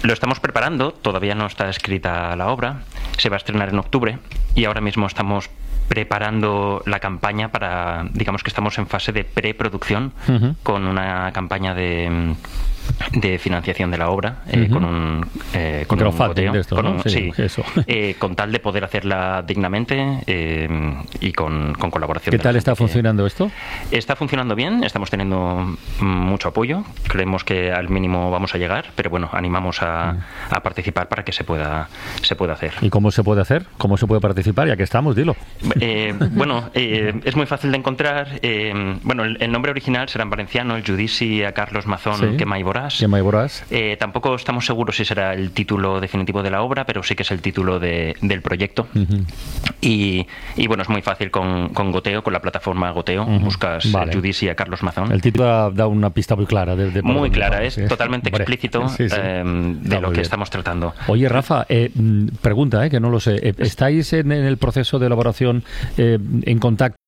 Lo estamos preparando, todavía no está escrita la obra, se va a estrenar en octubre y ahora mismo estamos preparando la campaña para, digamos que estamos en fase de preproducción con una campaña de financiación de la obra, con un goteo, con tal de poder hacerla dignamente y con colaboración. ¿Qué tal está funcionando esto? Está funcionando bien, estamos teniendo mucho apoyo, creemos que al mínimo vamos a llegar, pero bueno, animamos a participar para que se pueda hacer. ¿Y cómo se puede hacer? ¿Cómo se puede participar? Ya que estamos, dilo. Es muy fácil de encontrar. El nombre original será en valenciano, el Judici a Carlos Mazón Quema y Borràs. Tampoco estamos seguros si será el título definitivo de la obra, pero sí que es el título del proyecto. Y bueno, es muy fácil con Goteo, con la plataforma Goteo. Buscas Judici a Carlos Mazón. El título da una pista muy clara. Muy clara, es totalmente explícito de lo que estamos tratando. Oye, Rafa, pregunta, que no lo sé. ¿Estáis en el proceso de elaboración en contacto